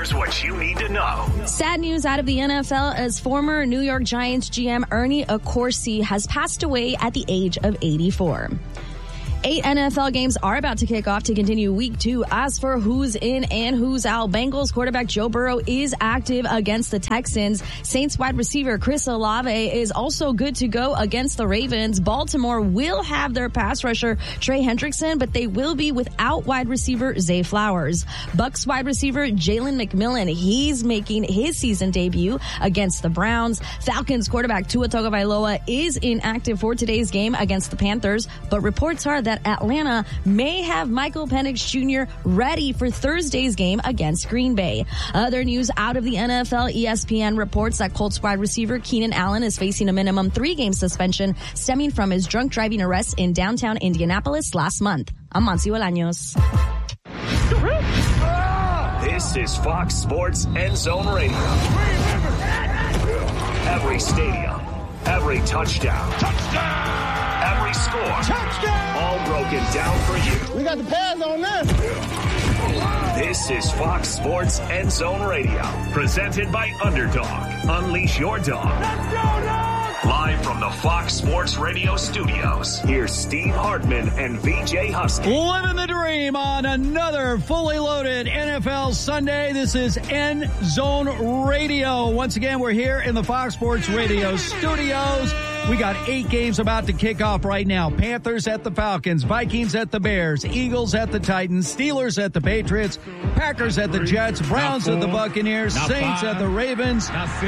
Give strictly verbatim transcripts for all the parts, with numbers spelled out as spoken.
Here's what you need to know. Sad news out of the N F L as former New York Giants G M Ernie Accorsi has passed away at the age of eighty-four. Eight N F L games are about to kick off to continue week two. As for who's in and who's out, Bengals quarterback Joe Burrow is active against the Texans. Saints wide receiver Chris Olave is also good to go against the Ravens. Baltimore will have their pass rusher Trey Hendrickson, but they will be without wide receiver Zay Flowers. Bucks wide receiver Jalen McMillan, he's making his season debut against the Browns. Falcons quarterback Tua Tagovailoa is inactive for today's game against the Panthers, but reports are that Atlanta may have Michael Penix Junior ready for Thursday's game against Green Bay. Other news out of the N F L, E S P N reports that Colts wide receiver Keenan Allen is facing a minimum three-game suspension stemming from his drunk driving arrest in downtown Indianapolis last month. I'm Monsi Bolaños. This is Fox Sports End Zone Radio. Every stadium, every touchdown. Touchdown! Every score. Touchdown! All broken down for you. We got the pads on this. This is Fox Sports End Zone Radio. Presented by Underdog. Unleash your dog. Let's go, dog! Live from the Fox Sports Radio studios. Here's Steve Hartman and V J Husky. Living the dream on another fully loaded N F L Sunday. This is End Zone Radio. Once again, we're here in the Fox Sports Radio studios. We got eight games about to kick off right now. Panthers at the Falcons, Vikings at the Bears, Eagles at the Titans, Steelers at the Patriots, Packers at the Jets, Browns at the Buccaneers, Saints at the Ravens,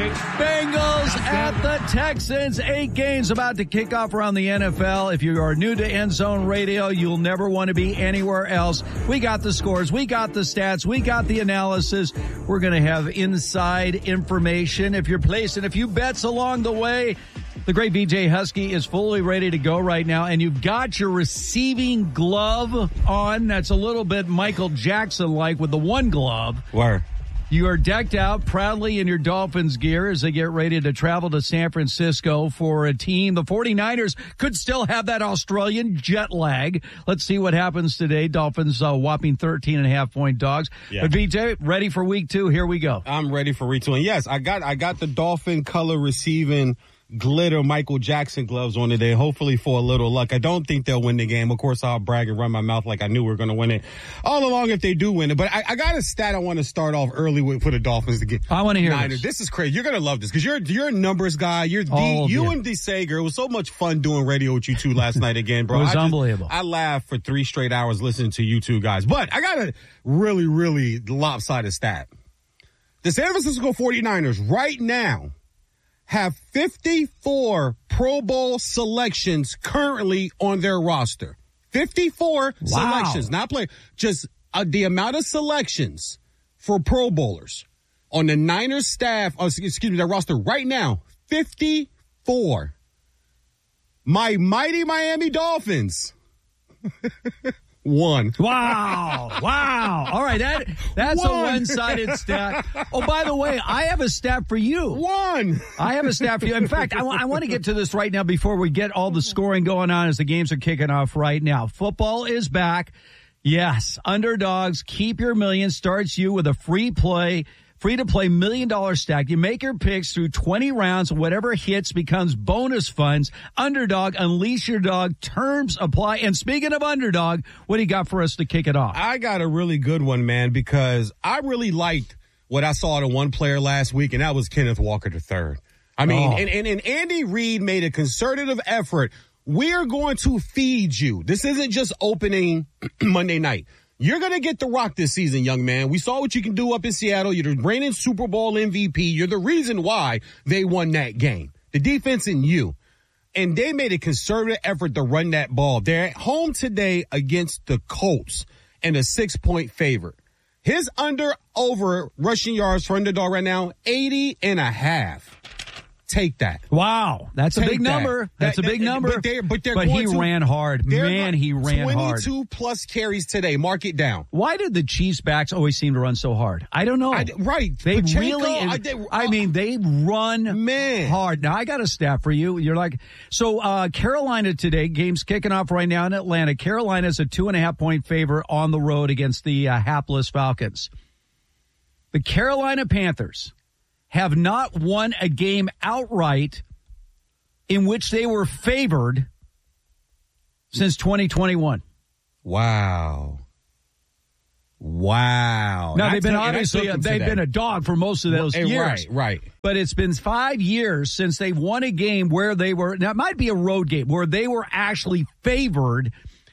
Bengals at the Texans. Eight games about to kick off around the N F L. If you are new to End Zone Radio, you'll never want to be anywhere else. We got the scores. We got the stats. We got the analysis. We're going to have inside information. If you're placing a few bets along the way, the great V J Husky is fully ready to go right now, and you've got your receiving glove on. That's a little bit Michael Jackson-like with the one glove. Where? You are decked out proudly in your Dolphins gear as they get ready to travel to San Francisco for a team. The 49ers could still have that Australian jet lag. Let's see what happens today. Dolphins uh, whopping thirteen and a half point dogs. Yeah. But V J, ready for week two? Here we go. I'm ready for week two. And yes, I got, I got the Dolphin color receiving glitter Michael Jackson gloves on today, hopefully for a little luck. I don't think they'll win the game. Of course, I'll brag and run my mouth like I knew we were going to win it all along if they do win it. But I, I got a stat I want to start off early with for the Dolphins to get. I want to hear Niners. this. This is crazy. You're going to love this because you're you're a numbers guy. You're the, you, you and DeSager. It was so much fun doing radio with you two last night again, bro. It was I just, unbelievable. I laughed for three straight hours listening to you two guys. But I got a really, really lopsided stat. The San Francisco 49ers right now have fifty-four Pro Bowl selections currently on their roster. fifty-four wow. selections, not play, just uh, the amount of selections for Pro Bowlers on the Niners staff, oh, excuse me, their roster right now, fifty-four. My mighty Miami Dolphins. One. Wow. Wow. All right. That That's one. a one-sided stat. Oh, by the way, I have a stat for you. One. I have a stat for you. In fact, I, w- I want to get to this right now before we get all the scoring going on as the games are kicking off right now. Football is back. Yes. Underdogs, Keep Your Million starts you with a free play. Free to play million dollar stack. You make your picks through twenty rounds. Whatever hits becomes bonus funds. Underdog, unleash your dog. Terms apply. And speaking of Underdog, what do you got for us to kick it off? I got a really good one, man, because I really liked what I saw to one player last week, and that was Kenneth Walker the third. I mean, oh. and, and, and Andy Reid made a concerted effort. We're going to feed you. This isn't just opening Monday night. You're going to get the rock this season, young man. We saw what you can do up in Seattle. You're the reigning Super Bowl M V P. You're the reason why they won that game. The defense and you. And they made a concerted effort to run that ball. They're at home today against the Colts and a six-point favorite. His under over rushing yards for underdog right now, eighty and a half. Take that. Wow. That's Take a big that. number. That's that, a big that, number. But, they're, but, they're but he to, ran hard. Man, he ran twenty-two hard. twenty-two plus carries today. Mark it down. Why did the Chiefs backs always seem to run so hard? I don't know. I, right. They Pacheco, really, I, they, I mean, they run man. hard. Now, I got a stat for you. You're like, so uh, Carolina today, game's kicking off right now in Atlanta. Carolina's a two and a half point favorite on the road against the uh, hapless Falcons. the Carolina Panthers have not won a game outright in which they were favored since twenty twenty-one. Wow. Wow. Now, they've been obviously, they've been a dog for most of those right, years. Right, right. But it's been five years since they won a game where they were, now it might be a road game, where they were actually favored,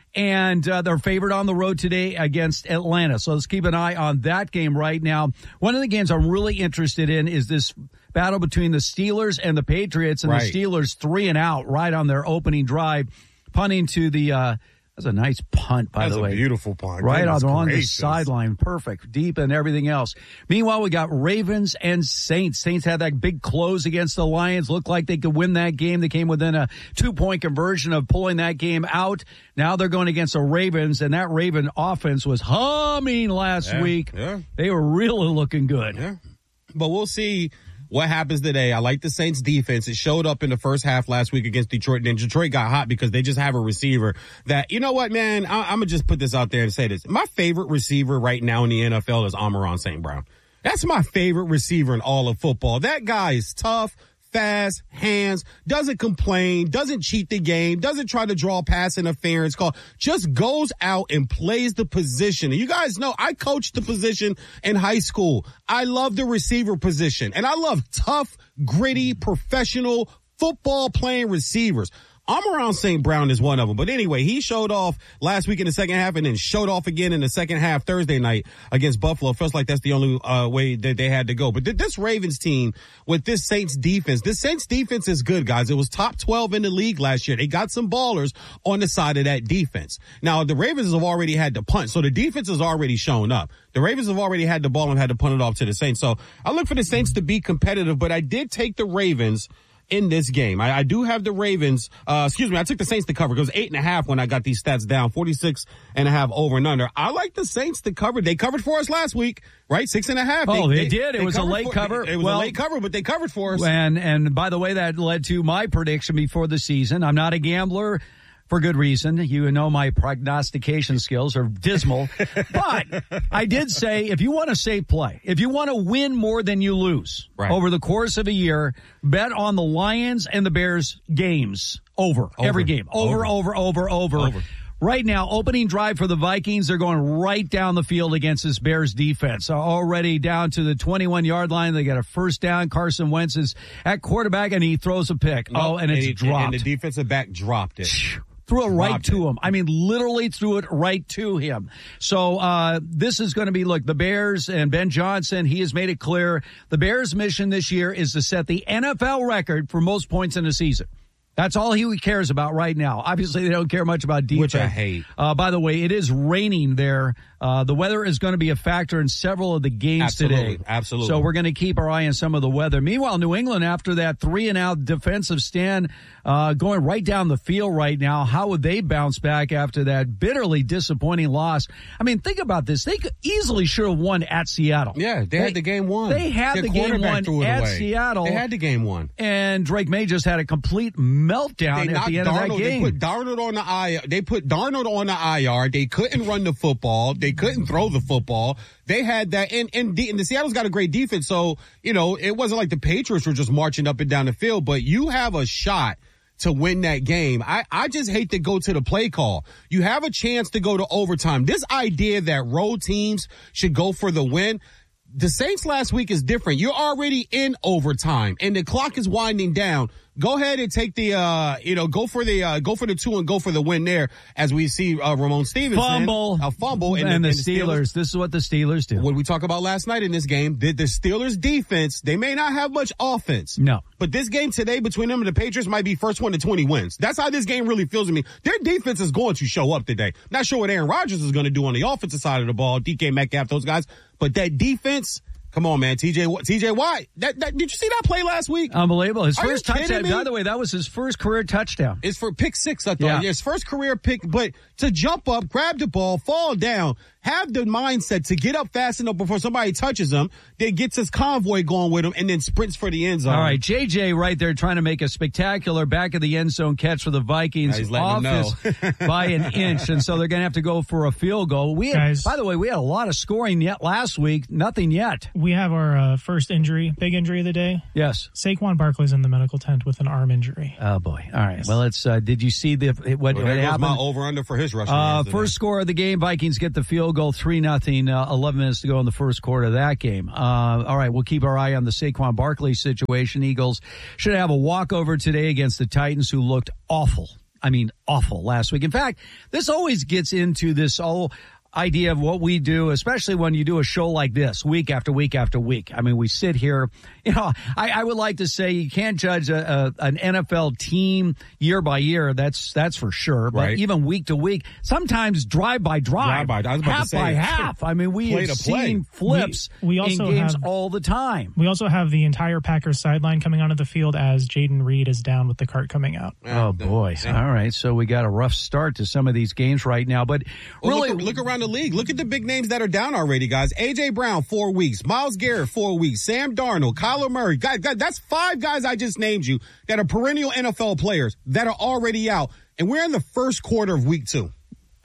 and uh, they're favored on the road today against Atlanta. So let's keep an eye on that game right now. One of the games I'm really interested in is this battle between the Steelers and the Patriots, and right. the Steelers three and out right on their opening drive, punting to the, uh, that's a nice punt, by That's the way. That's a beautiful punt. Right on, on the gracious. sideline. Perfect. Deep and everything else. Meanwhile, we got Ravens and Saints. Saints had that big close against the Lions. Looked like they could win that game. They came within a two-point conversion of pulling that game out. Now they're going against the Ravens, and that Raven offense was humming last yeah, week. Yeah. They were really looking good. Yeah. But we'll see what happens today. I like the Saints defense. It showed up in the first half last week against Detroit, and Detroit got hot because they just have a receiver that, you know what, man, I, I'm going to just put this out there and say this. My favorite receiver right now in the N F L is Amon-Ra Saint Brown. That's my favorite receiver in all of football. That guy is tough, fast, hands, doesn't complain, doesn't cheat the game, doesn't try to draw pass interference call, just goes out and plays the position. And you guys know I coached the position in high school. I love the receiver position, and I love tough, gritty, professional football playing receivers. Amon-Ra Saint Brown is one of them. But anyway, he showed off last week in the second half and then showed off again in the second half Thursday night against Buffalo. Feels like that's the only uh, way that they had to go. But th- this Ravens team with this Saints defense, this Saints defense is good, guys. It was top twelve in the league last year. They got some ballers on the side of that defense. Now, the Ravens have already had to punt, so the defense has already shown up. The Ravens have already had the ball and had to punt it off to the Saints. So I look for the Saints to be competitive, but I did take the Ravens in this game. I, I do have the Ravens, uh, excuse me, I took the Saints to cover. It was eight and a half when I got these stats down, forty-six and a half over and under. I like the Saints to cover. They covered for us last week, right? Six and a half. Oh, they, they, they did. It they was a late for, cover. It was well, a late cover, but they covered for us. And, and by the way, that led to my prediction before the season. I'm not a gambler. For good reason. You know my prognostication skills are dismal. But I did say, if you want to save play, if you want to win more than you lose right. over the course of a year, bet on the Lions and the Bears games over, over. every game. Over, over, over, over, over. over. Right now, opening drive for the Vikings, they're going right down the field against this Bears defense. So already down to the twenty-one-yard line. They got a first down. Carson Wentz is at quarterback, and he throws a pick. No, oh, and it's and, dropped. And the defensive back dropped it. Threw it right Dropped to it. him. I mean, literally threw it right to him. So uh this is going to be, look, the Bears and Ben Johnson, he has made it clear the Bears' mission this year is to set the N F L record for most points in a season. That's all he cares about right now. Obviously, they don't care much about defense. Which I hate. Uh, by the way, it is raining there. Uh, the weather is going to be a factor in several of the games Absolutely. today. Absolutely. So we're going to keep our eye on some of the weather. Meanwhile, New England, after that three and out defensive stand, uh, going right down the field right now, how would they bounce back after that bitterly disappointing loss? I mean, think about this. They could easily should have won at Seattle. Yeah, they, they had the game won. They had Their the game won at away. Seattle. They had the game won. And Drake May just had a complete meltdown They at the end Darnold, of that game. They put Darnold on the I R. They put Darnold on the I R. They couldn't run the football. They couldn't throw the football. They had that, and and, the, and the Seattle's got a great defense. So you know, it wasn't like the Patriots were just marching up and down the field. But you have a shot to win that game. I, I just hate to go to the play call. You have a chance to go to overtime. This idea that road teams should go for the win. The Saints last week is different. You're already in overtime and the clock is winding down. Go ahead and take the, uh, you know, go for the, uh, go for the two and go for the win there as we see, uh, Ramon Stevenson. Fumble. A fumble. And, and the, the, and the Steelers, Steelers. This is what the Steelers do. What did we talk about last night in this game? Did the Steelers defense, they may not have much offense. No. But this game today between them and the Patriots might be first one to twenty wins. That's how this game really feels to me. Their defense is going to show up today. Not sure what Aaron Rodgers is going to do on the offensive side of the ball, D K Metcalf, those guys. But that defense, come on, man. T J T J Watt. That, that, did you see that play last week? Unbelievable. His Are first touchdown. By the way, that was his first career touchdown. It's for pick six, I thought. Yeah. His first career pick, but to jump up, grab the ball, fall down, have the mindset to get up fast enough before somebody touches him, then gets his convoy going with him, and then sprints for the end zone. All right, J J right there trying to make a spectacular back of the end zone catch for the Vikings. He's letting off them know. by an inch, and so they're going to have to go for a field goal. We had, Guys, by the way, we had a lot of scoring yet last week. Nothing yet. We have our uh, first injury, big injury of the day. Yes. Saquon Barkley's in the medical tent with an arm injury. Oh, boy. All right. Well, it's, uh, did you see the what, Well, what there goes happened? my over-under for his rushing Uh, yards today. first score of the game, Vikings get the field goal, three nothing, uh, eleven minutes to go in the first quarter of that game. Uh, all right, we'll keep our eye on the Saquon Barkley situation. Eagles should have a walkover today against the Titans, who looked awful. I mean, awful last week. In fact, this always gets into this whole idea of what we do, especially when you do a show like this week after week after week. I mean, we sit here, you know, I, I would like to say you can't judge a, a, an N F L team year by year. That's, that's for sure. But Right. even week to week, sometimes drive by drive, Drive by- I was about to half say, by half. I mean, we play have to play. seen flips We- we also in games have- all the time. We also have the entire Packers sideline coming onto the field as Jaden Reed is down with the cart coming out. Yeah, Oh the- boy. yeah. All right. So we got a rough start to some of these games right now, but Well, really look, look around the league. Look at the big names that are down already, guys. A J Brown, four weeks. Myles Garrett, four weeks. Sam Darnold, Kyler Murray. Guys, guys, that's five guys I just named you that are perennial N F L players that are already out. And we're in the first quarter of week two.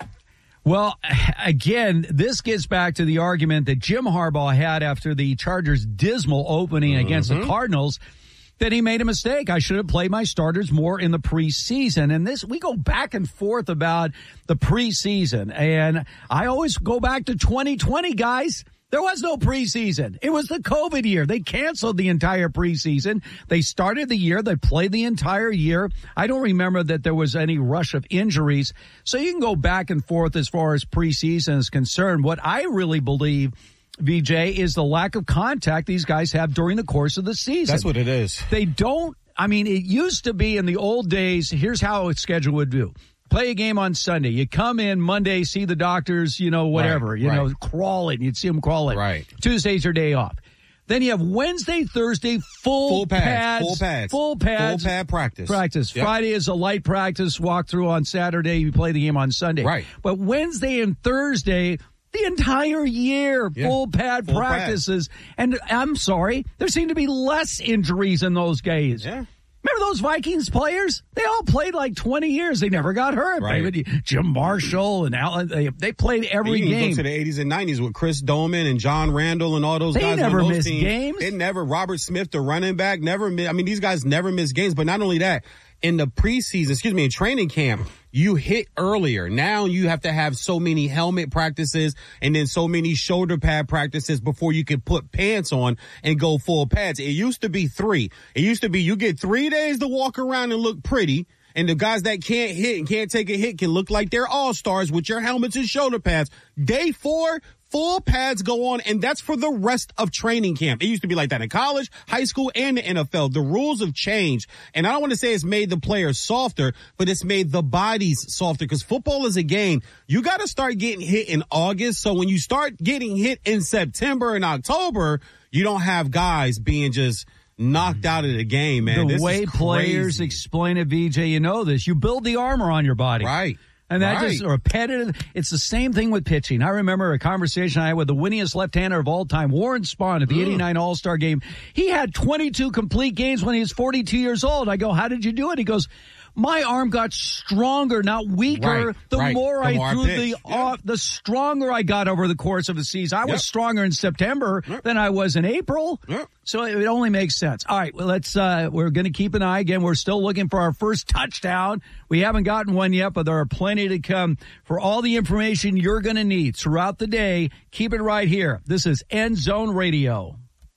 Well, again, this gets back to the argument that Jim Harbaugh had after the Chargers' dismal opening mm-hmm. against the Cardinals, that he made a mistake. I should have played my starters more in the preseason. And this, we go back and forth about the preseason. And I always go back to twenty twenty, guys. There was no preseason. It was the COVID year. They canceled the entire preseason. They started the year. They played the entire year. I don't remember that there was any rush of injuries. So you can go back and forth as far as preseason is concerned. What I really believe, V J, is the lack of contact these guys have during the course of the season. That's what it is. They don't, I mean, it used to be in the old days, here's how a schedule would do. Play a game on Sunday. You come in Monday, see the doctors, you know, whatever, right, you right. know, crawling. You'd see them crawling. Right. Tuesday's your day off. Then you have Wednesday, Thursday, full, Full pads, pads. full pads. Full pads. Full pad practice. Practice. Yep. Friday is a light practice, walk through on Saturday. You play the game on Sunday. Right. But Wednesday and Thursday, the entire year, Yeah. full pad Full practices. And I'm sorry, there seem to be less injuries in those games. Yeah. Remember those Vikings players? They all played like twenty years. They never got hurt. Right. They- Jim Marshall and Alan, they, they played every You can game. go to the eighties and nineties with Chris Doman and John Randall and all those They guys. never on those missed teams. games. They never, Robert Smith, the running back, never miss. I mean, these guys never miss games. But not only that, in the preseason, excuse me, in training camp, you hit earlier. Now you have to have so many helmet practices and then so many shoulder pad practices before you can put pants on and go full pads. It used to be three. It used to be you get three days to walk around and look pretty. And the guys that can't hit and can't take a hit can look like they're all-stars with your helmets and shoulder pads. Day four, full pads go on, and that's for the rest of training camp. It used to be like that in college, high school, and the N F L. The rules have changed. And I don't want to say it's made the players softer, but it's made the bodies softer because football is a game. You got to start getting hit in August. So when you start getting hit in September and October, you don't have guys being just knocked out of the game, man. The This way is players crazy. explain it, V J, you know this. You build the armor on your body. Right. And that right. just repetitive. It's the same thing with pitching. I remember a conversation I had with the winningest left-hander of all time, Warren Spahn, at the eighty-nine All-Star game. He had twenty-two complete games when he was forty-two years old. I go, how did you do it? He goes, my arm got stronger, not weaker. Right, the right. more The I more I threw pitched. the Yeah. off, the stronger I got over the course of the season. I was Yep. stronger in September Yep. than I was in April. Yep. So it only makes sense. All right, well, let's, uh, we're going to keep an eye. Again, we're still looking for our first touchdown. We haven't gotten one yet, but there are plenty to come. For all the information you're going to need throughout the day, keep it right here. This is End Zone Radio.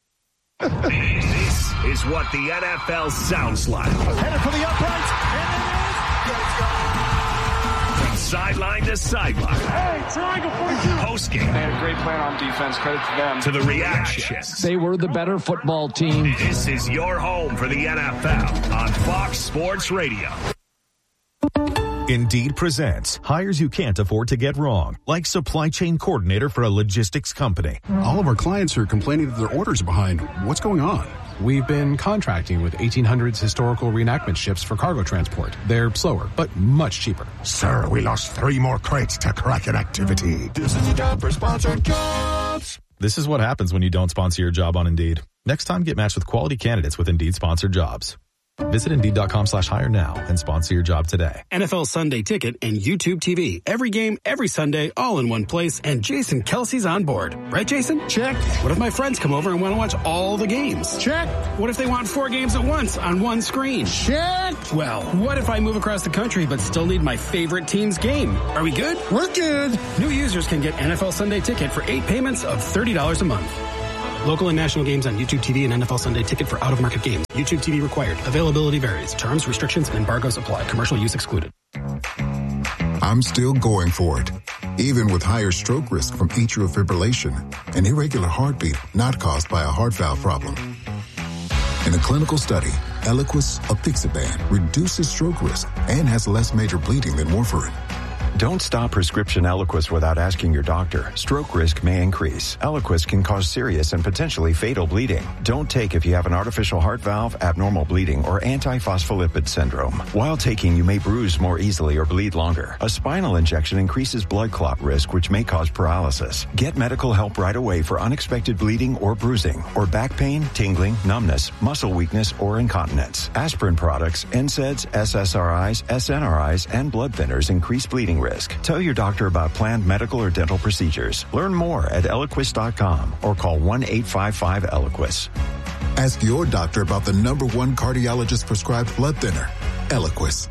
This is what the N F L sounds like. Headed for the uprights, and From sideline to sideline. Hey, triangle forty-two. Post They game had a great plan on defense. Credit to them. to the reactions. They were the better football team. This is your home for the N F L on Fox Sports Radio. Indeed presents hires you can't afford to get wrong, like supply chain coordinator for a logistics company. All of our clients are complaining that their orders are behind. What's going on? We've been contracting with eighteen hundreds historical reenactment ships for cargo transport. They're slower, but much cheaper. Sir, we lost three more crates to Kraken activity. This is a job for sponsored jobs. This is what happens when you don't sponsor your job on Indeed. Next time, get matched with quality candidates with Indeed sponsored jobs. Visit Indeed.com slash hire now and sponsor your job today. N F L Sunday Ticket and YouTube T V. Every game, every Sunday, all in one place. And Jason Kelsey's on board. Right, Jason? Check. What if my friends come over and want to watch all the games? Check. What if they want four games at once on one screen? Check. Well, what if I move across the country but still need my favorite team's game? Are we good? We're good. New users can get N F L Sunday Ticket for eight payments of thirty dollars a month. Local and national games on YouTube T V and N F L Sunday Ticket for out-of-market games. YouTube T V required. Availability varies. Terms, restrictions, and embargoes apply. Commercial use excluded. I'm still going for it, even with higher stroke risk from atrial fibrillation, an irregular heartbeat not caused by a heart valve problem. In a clinical study, Eliquis apixaban reduces stroke risk and has less major bleeding than warfarin. Don't stop prescription Eliquis without asking your doctor. Stroke risk may increase. Eliquis can cause serious and potentially fatal bleeding. Don't take if you have an artificial heart valve, abnormal bleeding, or antiphospholipid syndrome. While taking, you may bruise more easily or bleed longer. A spinal injection increases blood clot risk, which may cause paralysis. Get medical help right away for unexpected bleeding or bruising, or back pain, tingling, numbness, muscle weakness, or incontinence. Aspirin products, N SAIDs, S S R Is, S N R Is, and blood thinners increase bleeding risk. Tell your doctor about planned medical or dental procedures. Learn more at Eliquis dot com or call one eight five five Eliquis. Ask your doctor about the number one cardiologist prescribed blood thinner, Eliquis.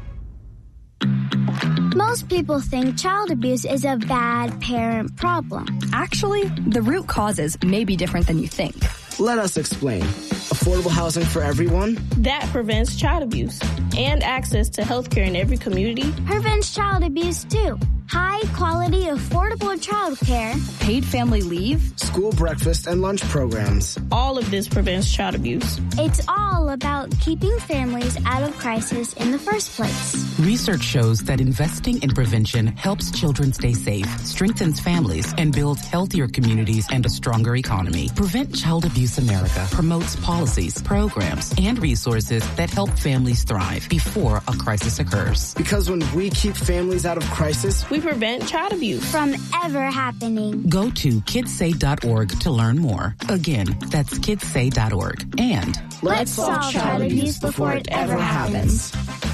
Most people think child abuse is a bad parent problem. Actually, the root causes may be different than you think. Let us explain. Affordable housing for everyone? That prevents child abuse. And access to health care in every community? Prevents child abuse, too. High quality, affordable child care. Paid family leave. School breakfast and lunch programs. All of this prevents child abuse. It's all about keeping families out of crisis in the first place. Research shows that investing in prevention helps children stay safe, strengthens families, and builds healthier communities and a stronger economy. Prevent Child Abuse America promotes policies, programs, and resources that help families thrive before a crisis occurs. Because when we keep families out of crisis, we prevent child abuse from ever happening. Go to kids say dot org to learn more. Again, that's kids say dot org. And let's solve child abuse before it ever happens.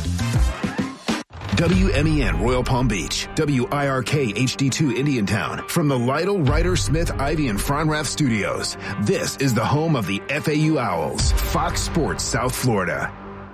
W M E N Royal Palm Beach, W I R K H D two Indiantown, from the Lytle, Ryder, Smith, Ivy, and Fronrath studios. This is the home of the F A U Owls, Fox Sports South Florida.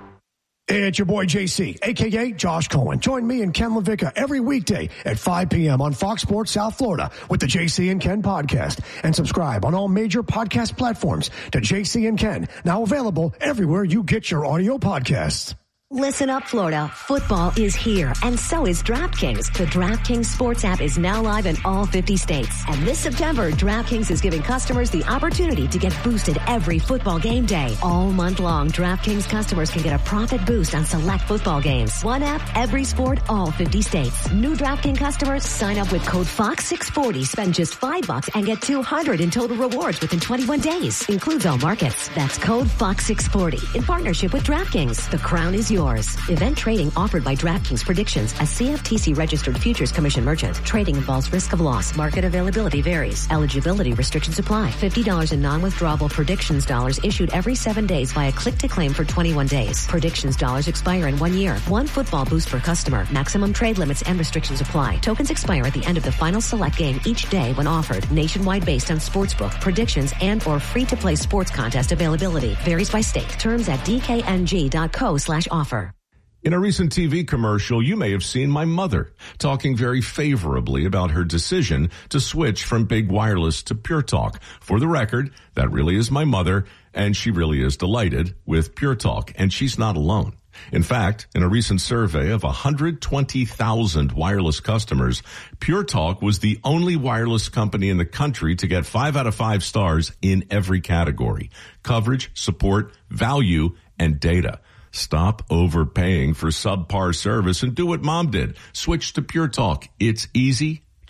Hey, it's your boy J C, a k a. Josh Cohen. Join me and Ken LaVicka every weekday at five p.m. on Fox Sports South Florida with the J C and Ken podcast. And subscribe on all major podcast platforms to J C and Ken, now available everywhere you get your audio podcasts. Listen up, Florida. Football is here, and so is DraftKings. The DraftKings Sports app is now live in all fifty states. And this September, DraftKings is giving customers the opportunity to get boosted every football game day. All month long, DraftKings customers can get a profit boost on select football games. One app, every sport, all fifty states. New DraftKings customers sign up with code Fox six forty, spend just five bucks, and get two hundred in total rewards within twenty-one days. Includes all markets. That's code Fox six forty in partnership with DraftKings. The crown is yours. Event trading offered by DraftKings Predictions, a C F T C registered futures commission merchant. Trading involves risk of loss. Market availability varies. Eligibility restrictions apply. fifty dollars in non-withdrawable Predictions dollars issued every seven days via click to claim for twenty-one days. Predictions dollars expire in one year. One football boost per customer. Maximum trade limits and restrictions apply. Tokens expire at the end of the final select game each day when offered. Nationwide based on sportsbook, predictions, and or free-to-play sports contest availability. Varies by state. Terms at d k n g dot co slash offer. In a recent T V commercial, you may have seen my mother talking very favorably about her decision to switch from Big Wireless to Pure Talk. For the record, that really is my mother, and she really is delighted with Pure Talk, and she's not alone. In fact, in a recent survey of one hundred twenty thousand wireless customers, Pure Talk was the only wireless company in the country to get five out of five stars in every category: coverage, support, value, and data. Stop overpaying for subpar service and do what Mom did. Switch to Pure Talk. It's easy.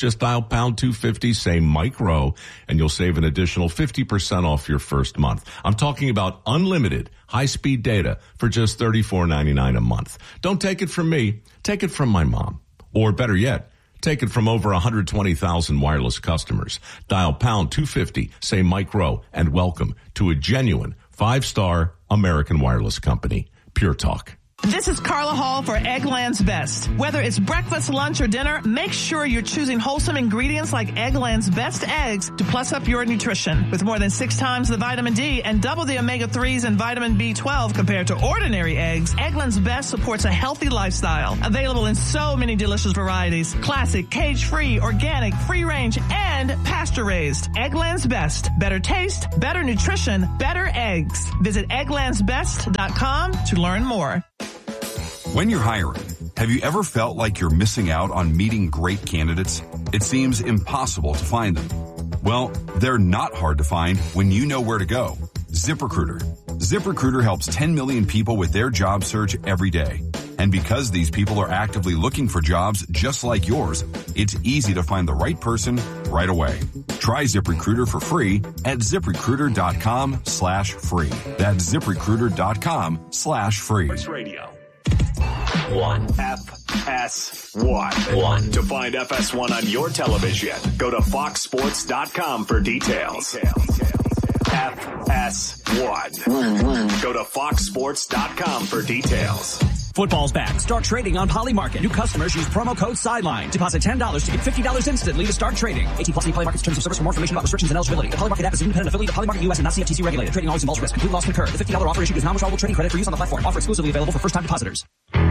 Just dial pound two fifty, say Mike Rowe, and you'll save an additional fifty percent off your first month. I'm talking about unlimited high-speed data for just thirty-four ninety-nine a month. Don't take it from me. Take it from my mom. Or better yet, take it from over one hundred twenty thousand wireless customers. Dial pound two fifty, say Mike Rowe, and welcome to a genuine five-star American wireless company, Pure Talk. This is Carla Hall for Eggland's Best. Whether it's breakfast, lunch, or dinner, make sure you're choosing wholesome ingredients like Eggland's Best eggs to plus up your nutrition. With more than six times the vitamin D and double the omega threes and vitamin B twelve compared to ordinary eggs, Eggland's Best supports a healthy lifestyle. Available in so many delicious varieties. Classic, cage-free, organic, free-range, and pasture-raised. Eggland's Best. Better taste, better nutrition, better eggs. Visit egglands best dot com to learn more. When you're hiring, have you ever felt like you're missing out on meeting great candidates? It seems impossible to find them. Well, they're not hard to find when you know where to go. ZipRecruiter. ZipRecruiter helps ten million people with their job search every day. And because these people are actively looking for jobs just like yours, it's easy to find the right person right away. Try ZipRecruiter for free at ZipRecruiter.com slash free. That's ZipRecruiter.com slash free. Radio. One. F S one. One. To find F S one on your television, go to fox sports dot com for details. F S one. One, one. Go to fox sports dot com for details. Football's back. Start trading on Polymarket. New customers use promo code SIDELINE. Deposit ten dollars to get fifty dollars instantly to start trading. eighteen plus Polymarket's terms of service. For more information about restrictions and eligibility. The Polymarket app is an independent affiliate of Polymarket U S and not C F T C regulated. Trading always involves risk. Complete loss can occur. The fifty dollars offer issued is non-withdrawable trading credit for use on the platform. Offer exclusively available for first-time depositors.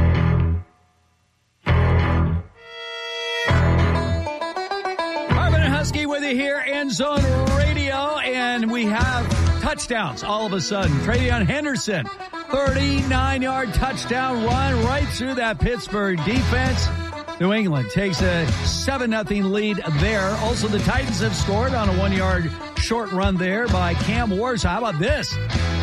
Marvin and Husky with you here, End Zone Radio, and we have touchdowns all of a sudden. Travion Henderson, thirty-nine yard touchdown run right through that Pittsburgh defense. New England takes a seven nothing lead there. Also, the Titans have scored on a one yard short run there by Cam Ward. So how about this?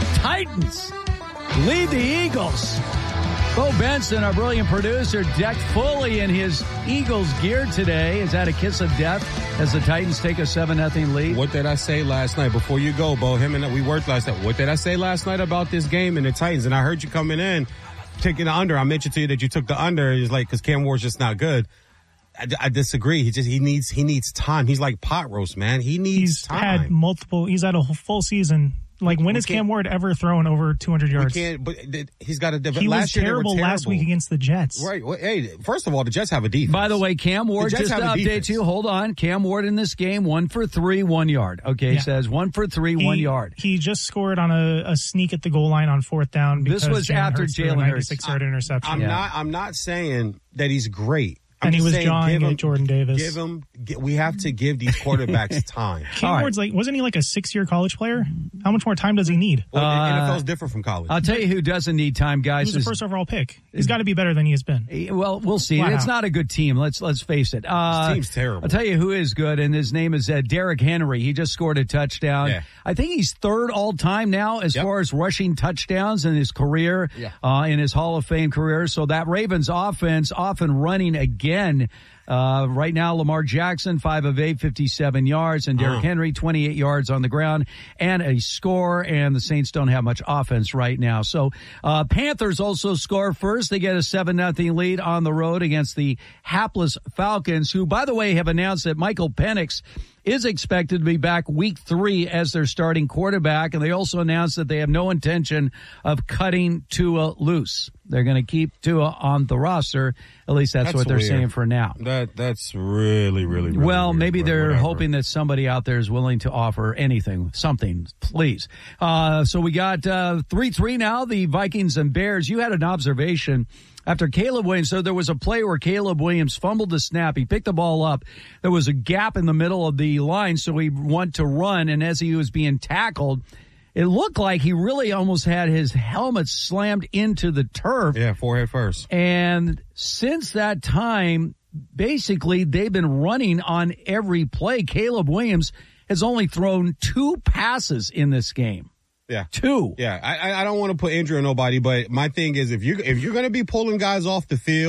Titans lead the Eagles. Bo Benson, our brilliant producer, decked fully in his Eagles gear today. Is that a kiss of death as the Titans take a seven nothing lead? What did I say last night? Before you go, Bo, him and we worked last night. What did I say last night about this game and the Titans? And I heard you coming in, taking the under. I mentioned to you that you took the under. It's like, because Cam Ward's just not good. I, I disagree. He just, he needs, he needs time. He's like pot roast, man. He needs he's time. Had multiple, he's had a full season. Like, when has Cam Ward ever thrown over two hundred yards? We can't, but he's got to develop. He last was year terrible, terrible last week against the Jets. Right. Well, hey, first of all, the Jets have a defense. By the way, Cam Ward, just to update defense. you, hold on. Cam Ward in this game, one for three, one yard. Okay, yeah. Says one for three, he, one yard. He just scored on a, a sneak at the goal line on fourth down. Because this was Jalen after Hurts Jalen Hurts. ninety-six yard interception. I'm yeah. not, I'm not saying that he's great. I'm and he was saying, jawing him, at Jordan Davis. Give him. Get, we have to give these quarterbacks time. Cam right. Ward's like, wasn't he like a six-year college player? How much more time does he need? Well, uh, N F L is different from college. I'll tell you who doesn't need time, guys. He was the first overall pick. He's got to be better than he has been. Well, we'll see. Wow. It's not a good team. Let's let's face it. Uh, this team's terrible. I'll tell you who is good, and his name is uh, Derrick Henry. He just scored a touchdown. Yeah. I think he's third all time now as yep. far as rushing touchdowns in his career, yeah. uh, in his Hall of Fame career. So that Ravens offense off and running again. Uh, right now, Lamar Jackson, five of eight, fifty-seven yards, and Derrick uh. Henry, twenty-eight yards on the ground, and a score, and the Saints don't have much offense right now. So, uh, Panthers also score first. They get a seven nothing lead on the road against the hapless Falcons, who, by the way, have announced that Michael Penix is expected to be back week three as their starting quarterback, and they also announced that they have no intention of cutting Tua loose. They're going to keep Tua on the roster. At least that's, that's what they're weird. saying for now. That That's really, really, really Well, weird, maybe they're whatever. hoping that somebody out there is willing to offer anything, something, please. Uh, so we got uh, three three now, the Vikings and Bears. You had an observation after Caleb Williams. So there was a play where Caleb Williams fumbled the snap. He picked the ball up. There was a gap in the middle of the line, so he went to run, and as he was being tackled, it looked like he really almost had his helmet slammed into the turf. Yeah, forehead first. And since that time, basically, they've been running on every play. Caleb Williams has only thrown two passes in this game. Yeah, two. Yeah, I I don't want to put injury on nobody, but my thing is, if you if you're going to be pulling guys off the field,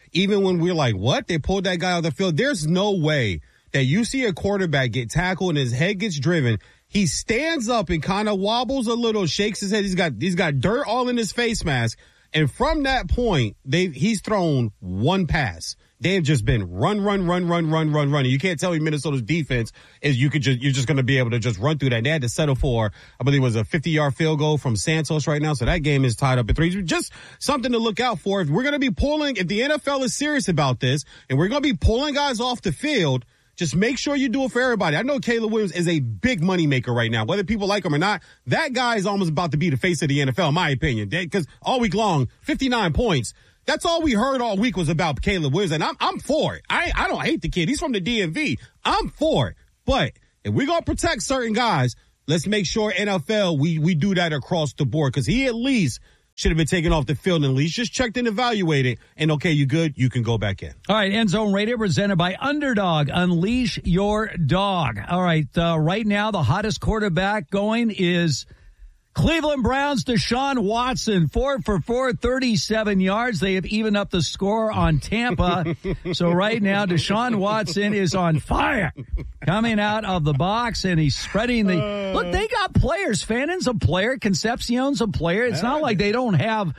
even when we're like, what? They pulled that guy out of the field. There's no way that you see a quarterback get tackled and his head gets driven. He stands up and kind of wobbles a little, shakes his head. He's got he's got dirt all in his face mask. And from that point, they he's thrown one pass. They've just been run, run, run, run, run, run, run. And you can't tell me Minnesota's defense is you could just you're just going to be able to just run through that. They had to settle for, I believe it was a fifty-yard field goal from Santos right now. So that game is tied up at three. Just something to look out for. If we're going to be pulling, if the N F L is serious about this, and we're going to be pulling guys off the field, just make sure you do it for everybody. I know Caleb Williams is a big moneymaker right now. Whether people like him or not, that guy is almost about to be the face of the N F L, in my opinion. Because all week long, fifty-nine points. That's all we heard all week was about Caleb Williams, and I'm I'm for it. I I don't hate the kid. He's from the D M V. I'm for it. But if we're going to protect certain guys, let's make sure N F L, we, we do that across the board, because he at least should have been taken off the field and at least just checked and evaluated. And, okay, you good, you can go back in. All right, End Zone Radio presented by Underdog. Unleash your dog. All right, uh, right now the hottest quarterback going is Cleveland Browns' Deshaun Watson, four for four, thirty-seven yards. They have evened up the score on Tampa. So right now, Deshaun Watson is on fire coming out of the box, and he's spreading the – look, they got players. Fannon's a player. Concepcion's a player. It's not like they don't have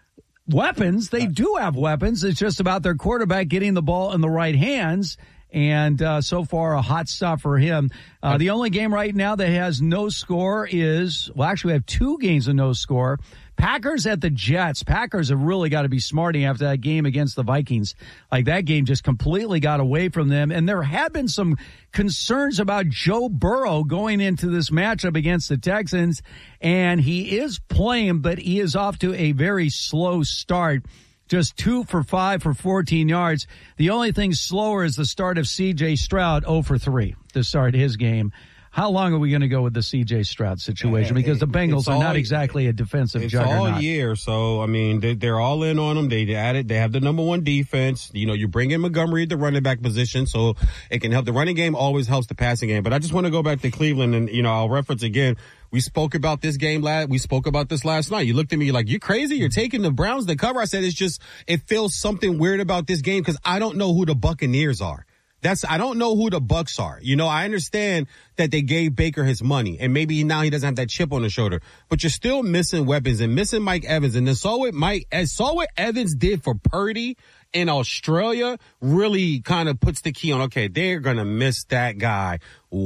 weapons. They do have weapons. It's just about their quarterback getting the ball in the right hands. And uh, so far, a hot stop for him. Uh, the only game right now that has no score is, well, actually, we have two games of no score. Packers at the Jets. Packers have really got to be smarting after that game against the Vikings. Like, that game just completely got away from them. And there have been some concerns about Joe Burrow going into this matchup against the Texans. And he is playing, but he is off to a very slow start. Just two for five for fourteen yards. The only thing slower is the start of C J Stroud, zero for three to start his game. How long are we going to go with the C J Stroud situation? Because the Bengals are not exactly a defensive it's juggernaut. It's all year, so, I mean, they, they're all in on them. They added, they have the number one defense. You know, you bring in Montgomery at the running back position, so it can help. The running game always helps the passing game. But I just want to go back to Cleveland, and, you know, I'll reference again. We spoke about this game last, we spoke about this last night. You looked at me like, you're crazy? You're taking the Browns to cover? I said, it's just, it feels something weird about this game because I don't know who the Buccaneers are. That's, I don't know who the Bucs are. You know, I understand that they gave Baker his money and maybe now he doesn't have that chip on his shoulder, but you're still missing weapons and missing Mike Evans. And then saw what Mike, and saw what Evans did for Purdy in Australia really kind of puts the key on, okay, they're going to miss that guy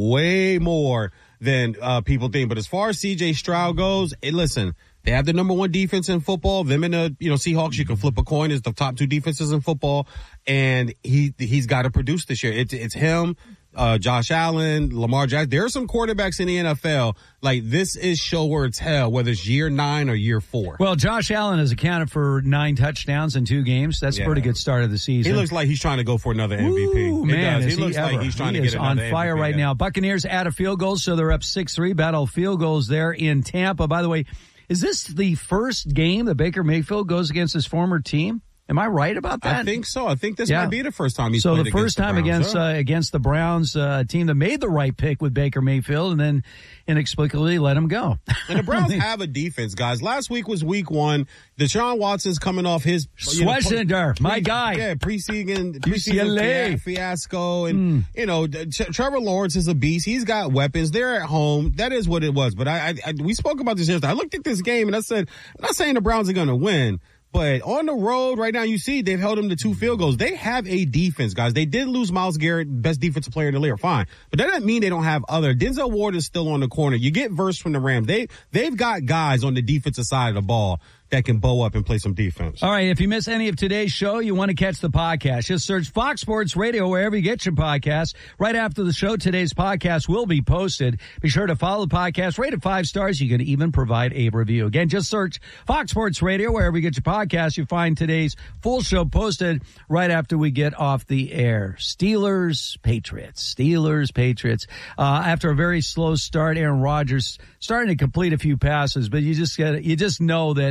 way more than uh, people think. But as far as C J Stroud goes, hey, listen, they have the number one defense in football. Them and the, you know, Seahawks, you can flip a coin, is the top two defenses in football. And he, he's got to produce this year. It's, it's him, uh, Josh Allen, Lamar Jackson. There are some quarterbacks in the N F L. Like, this is show where it's hell, whether it's year nine or year four. Well, Josh Allen has accounted for nine touchdowns in two games. That's yeah. a pretty good start of the season. He looks like he's trying to go for another M V P. Ooh, man, he he looks ever. like he's trying he to is get on another fire M V P, right yeah. now. Buccaneers out of field goals, so they're up six three. Battle of field goals there in Tampa. By the way, is this the first game that Baker Mayfield goes against his former team? Am I right about that? I think so. I think this yeah. might be the first time he's so played the first against the time Browns, against huh? uh, against the Browns, a uh, team that made the right pick with Baker Mayfield and then inexplicably let him go. And the Browns have a defense, guys. Last week was week one. Deshaun Watson's coming off his Schwarzenegger, you know, my guy. Yeah, preseason preseason fiasco, and mm. you know, Trevor Lawrence is a beast. He's got weapons. They're at home. That is what it was. But I, I, I we spoke about this yesterday. I looked at this game and I said, I'm not saying the Browns are going to win. But on the road right now, you see they've held them to two field goals. They have a defense, guys. They did lose Myles Garrett, best defensive player in the league, fine. But that doesn't mean they don't have other. Denzel Ward is still on the corner. You get Verse from the Rams. They, they've got guys on the defensive side of the ball that can bow up and play some defense. All right, if you miss any of today's show, you want to catch the podcast. Just search Fox Sports Radio wherever you get your podcasts. Right after the show, today's podcast will be posted. Be sure to follow the podcast, rate it five stars. You can even provide a review. Again, just search Fox Sports Radio wherever you get your podcast. You find today's full show posted right after we get off the air. Steelers, Patriots. Steelers, Patriots. Uh, after a very slow start, Aaron Rodgers starting to complete a few passes, but you just get, you just know that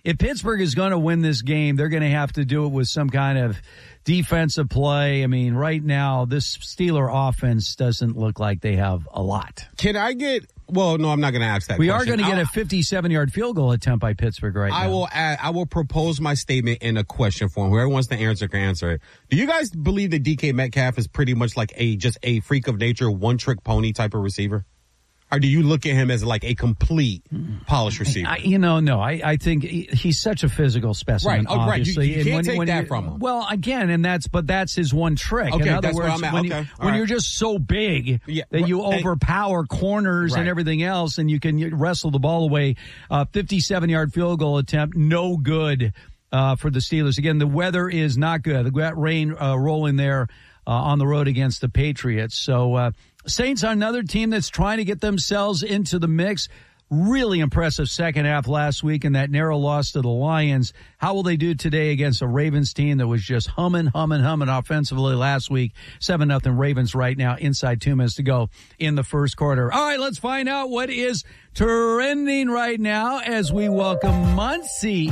if Pittsburgh is going to win this game, they're going to have to do it with some kind of defensive play. I mean, right now, this Steeler offense doesn't look like they have a lot. Can I get... Well, no, I'm not going to ask that we question. are going to get I'll, a fifty-seven-yard field goal attempt by Pittsburgh right I now. will add, I will propose my statement in a question form. Whoever wants to answer can answer it. Do you guys believe that D K Metcalf is pretty much like a just a freak of nature, one-trick pony type of receiver? Or do you look at him as like a complete polished receiver? I, you know, no. I, I think he, he's such a physical specimen. Right. Oh, obviously. right. You, you and can't when, take when that you, from him. Well, again, and that's but that's his one trick. Okay, In other that's words, where I'm at. when, Okay. you, All when right. you're just so big yeah. that you Hey. overpower corners Right. and everything else, and you can wrestle the ball away. Uh, fifty-seven-yard field goal attempt, no good uh, for the Steelers. Again, the weather is not good. They've got rain uh, rolling there uh, on the road against the Patriots. So uh, Saints are another team that's trying to get themselves into the mix. Really impressive second half last week in that narrow loss to the Lions. How will they do today against a Ravens team that was just humming, humming, humming offensively last week? seven nothing Ravens right now, inside two minutes to go in the first quarter. All right, let's find out what is trending right now as we welcome Muncie